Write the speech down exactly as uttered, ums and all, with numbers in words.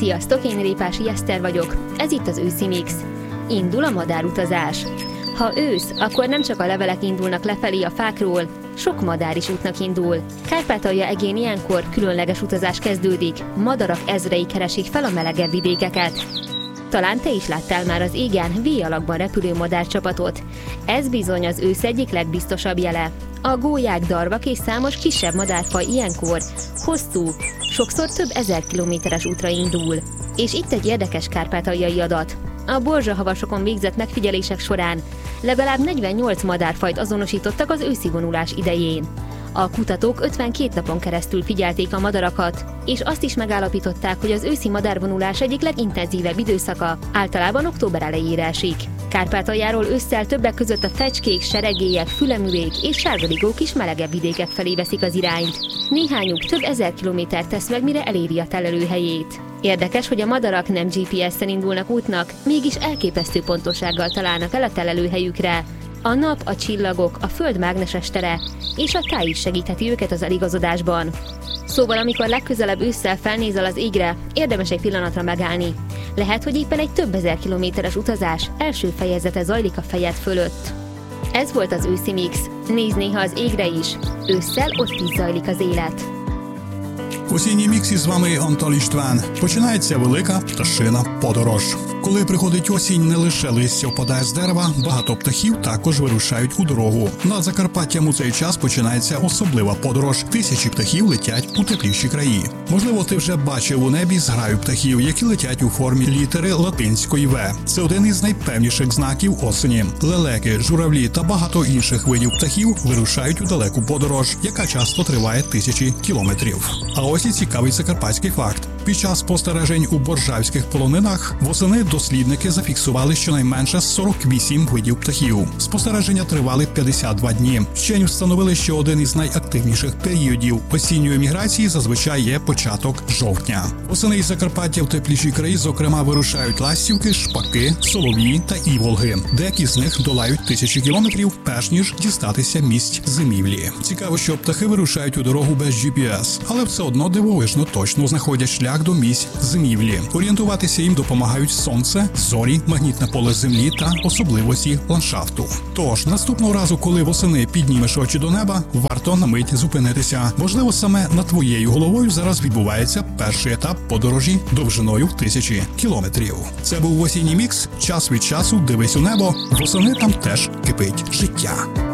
Sziasztok, én Répási Eszter vagyok, ez itt az őszi mix. Indul a madárutazás. Ha ősz, akkor nem csak a levelek indulnak lefelé a fákról, sok madár is útnak indul. Kárpátalja egén ilyenkor különleges utazás kezdődik, madarak ezrei keresik fel a melegebb vidékeket. Talán te is láttál már az égen V-alakban repülő madárcsapatot. Ez bizony az ősz egyik legbiztosabb jele. A gólyák, darvak és számos kisebb madárfaj ilyenkor hosszú, sokszor több ezer kilométeres útra indul. És itt egy érdekes kárpátaljai adat. A borzsahavasokon végzett megfigyelések során legalább negyvennyolc madárfajt azonosítottak az őszi vonulás idején. A kutatók ötvenkét napon keresztül figyelték a madarakat, és azt is megállapították, hogy az őszi madárvonulás egyik legintenzívebb időszaka általában október elejére esik. Kárpátaljáról ősszel többek között a fecskék, seregélyek, fülemülék és sárgarigók is melegebb vidékek felé veszik az irányt. Néhányuk több ezer kilométert tesz meg, mire eléri a telelőhelyét. Érdekes, hogy a madarak nem gé pé es-szen indulnak útnak, mégis elképesztő pontosággal találnak el a telelőhelyükre. A nap, a csillagok, a föld mágneses tere és a táj is segítheti őket az eligazodásban. Szóval amikor legközelebb ősszel felnézel az égre, érdemes egy pillanatra megállni. Lehet, hogy éppen egy több ezer kilométeres utazás első fejezete zajlik a fejed fölött. Ez volt az őszi mix. Nézz néha az égre is. Ősszel ott is zajlik az élet. Осінній мікс із вами Антон Іштван. Починається велика пташина подорож. Коли приходить осінь, не лише листя опадає з дерева, багато птахів також вирушають у дорогу. Над Закарпаттям у цей час починається особлива подорож. Тисячі птахів летять у тепліші краї. Можливо, ти вже бачив у небі зграю птахів, які летять у формі літери латинської «В». Це один із найпевніших знаків осені. Лелеки, журавлі та багато інших видів птахів вирушають у далеку подорож, яка часто триває тисячі кілометрів. А ось і цікавий закарпатський факт. Під час спостережень у боржавських полонинах восени дослідники зафіксували щонайменше сорок вісім видів птахів. Спостереження тривали п'ятдесят два дні. Вчені встановили, що один із найактивніших періодів осінньої міграції зазвичай є початок жовтня. Восени із Закарпаття в тепліші краї, зокрема, вирушають ластівки, шпаки, солов'ї та іволги. Деякі з них долають тисячі кілометрів, перш ніж дістатися місць зимівлі. Цікаво, що птахи вирушають у дорогу без джі пі ес, але все одно дивовижно точно знаходять шлях до місць зимівлі. Орієнтуватися їм допомагають сонце, зорі, магнітне поле землі та особливості ландшафту. Тож, наступного разу, коли восени піднімеш очі до неба, варто на мить зупинитися. Можливо, саме над твоєю головою зараз відбувається перший етап подорожі довжиною в тисячі кілометрів. Це був осінній мікс. Час від часу дивись у небо. Восени там теж кипить життя.